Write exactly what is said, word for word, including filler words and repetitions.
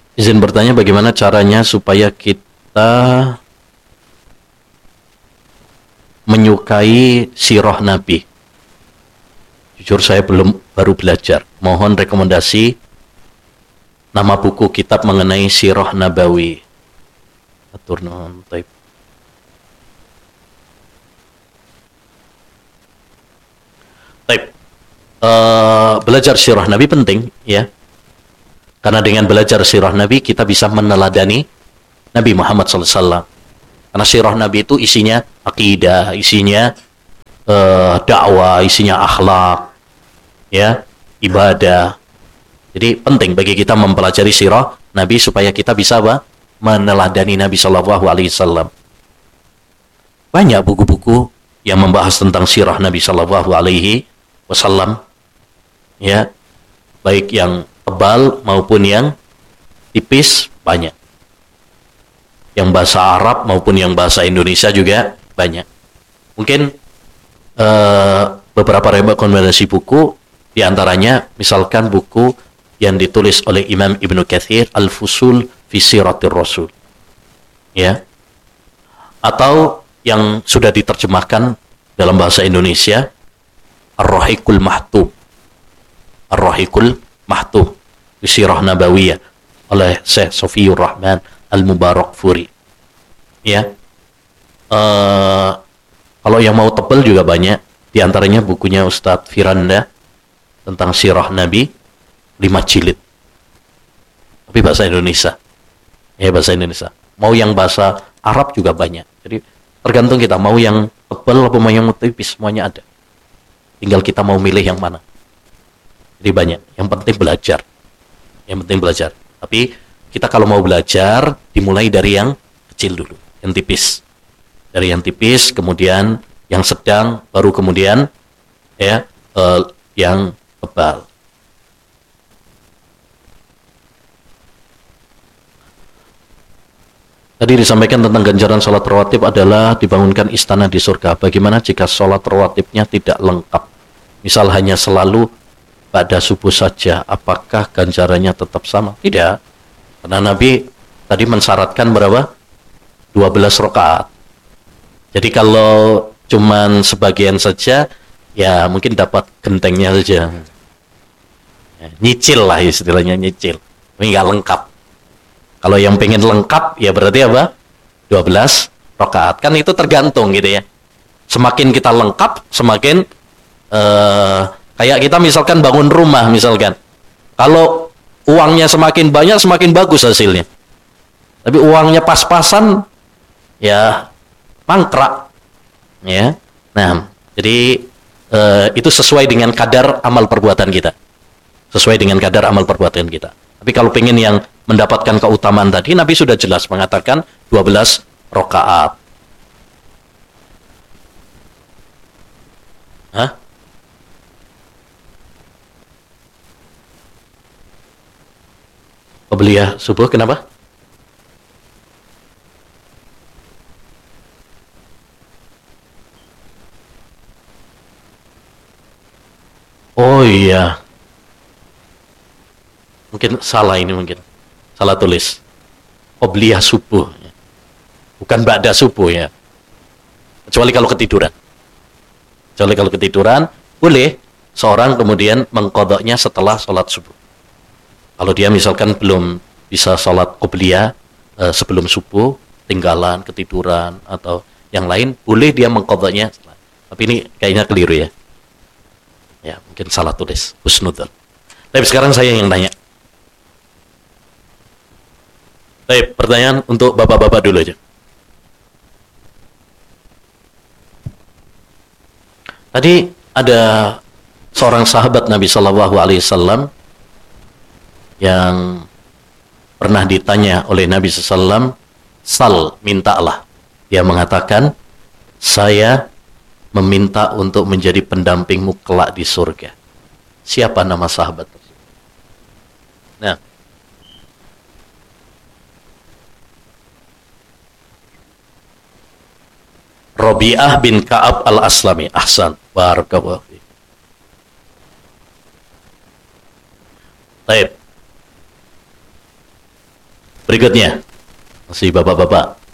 Izin bertanya bagaimana caranya supaya kita menyukai sirah Nabi. Jujur saya belum baru belajar. Mohon rekomendasi nama buku kitab mengenai sirah Nabawi. Atur nuhun. Taib. Taib. Uh, belajar sirah Nabi penting ya. Karena dengan belajar sirah Nabi kita bisa meneladani Nabi Muhammad sallallahu alaihi wasallam. Karena sirah Nabi itu isinya akidah, isinya uh, dakwah, isinya akhlak, ya, ibadah. Jadi penting bagi kita mempelajari sirah Nabi supaya kita bisa apa? Meneladani Nabi sallallahu alaihi wasallam. Banyak buku-buku yang membahas tentang sirah Nabi sallallahu alaihi wasallam, ya, baik yang tebal maupun yang tipis banyak. Yang bahasa Arab maupun yang bahasa Indonesia juga banyak. Mungkin uh, beberapa rekomendasi buku, diantaranya misalkan buku yang ditulis oleh Imam Ibnu Katsir, Al-Fusul fi Siratir Rasul, ya, atau yang sudah diterjemahkan dalam bahasa Indonesia, Ar-Rahiqul Mahtub, Ar-Rahiqul Mahtub Sirah Nabawiyah oleh Syekh Sofiyur Rahman Al-Mubarakfuri, ya. Uh, kalau yang mau tebal juga banyak, diantaranya bukunya Ustadz Firanda tentang sirah Nabi, lima jilid, tapi bahasa Indonesia, ya, bahasa Indonesia. Mau yang bahasa Arab juga banyak. Jadi tergantung kita mau yang tebal atau mau yang tipis, semuanya ada. Tinggal kita mau milih yang mana. Jadi banyak. Yang penting belajar. Yang penting belajar. Tapi kita kalau mau belajar, dimulai dari yang kecil dulu, yang tipis. Dari yang tipis, kemudian yang sedang, baru kemudian ya eh, yang tebal. Tadi disampaikan tentang ganjaran sholat rawatib adalah dibangunkan istana di surga. Bagaimana jika sholat rawatibnya tidak lengkap? Misal hanya selalu pada subuh saja, apakah ganjarannya tetap sama? Tidak. Karena Nabi tadi mensyaratkan berapa? dua belas rakaat. Jadi kalau cuman sebagian saja, ya mungkin dapat gentengnya saja. Ya, nyicil lah istilahnya, nyicil. Tapi nggak lengkap. Kalau yang pengen lengkap, ya berarti apa? dua belas rakaat. Kan itu tergantung gitu ya. Semakin kita lengkap, semakin uh, kayak kita misalkan bangun rumah misalkan. Kalau uangnya semakin banyak, semakin bagus hasilnya. Tapi uangnya pas-pasan, ya mangkrak. Ya. Nah, jadi uh, itu sesuai dengan kadar amal perbuatan kita. Sesuai dengan kadar amal perbuatan kita. Tapi kalau pengen yang mendapatkan keutamaan tadi, Nabi sudah jelas mengatakan dua belas rakaat. Hah? Qobliyah subuh kenapa? Oh iya. Mungkin salah ini mungkin. Salah tulis. Qobliyah subuh. Bukan ba'da subuh ya. Kecuali kalau ketiduran. Kecuali kalau ketiduran, boleh seorang kemudian mengqadha'nya setelah sholat subuh. Kalau dia misalkan belum bisa sholat qobliyah eh, sebelum subuh, tinggalan, ketiduran, atau yang lain, boleh dia mengqadha'nya. Tapi ini kayaknya keliru ya. Ya, mungkin salah tulis. Husnudzon. Tapi sekarang saya yang tanya. Baik, pertanyaan untuk bapak-bapak dulu aja. Tadi ada seorang sahabat Nabi Shallallahu Alaihi Wasallam yang pernah ditanya oleh Nabi Shallallahu Alaihi Wasallam, sal, mintalah. Dia mengatakan, saya meminta untuk menjadi pendampingmu kelak di surga. Siapa nama sahabat tersebut? Nah, Rabi'ah bin Ka'ab al-Aslami. Ahsan. Barakallahu fiik. Baik. Berikutnya, masih bapak-bapak.